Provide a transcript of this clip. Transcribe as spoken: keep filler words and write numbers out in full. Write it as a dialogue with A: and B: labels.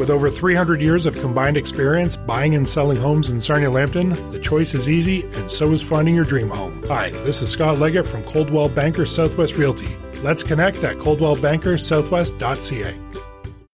A: With over three hundred years of combined experience buying and selling homes in Sarnia Lambton, the choice is easy, and so is finding your dream home. Hi, this is Scott Leggett from Coldwell Banker Southwest Realty. Let's connect at coldwell banker southwest dot c a.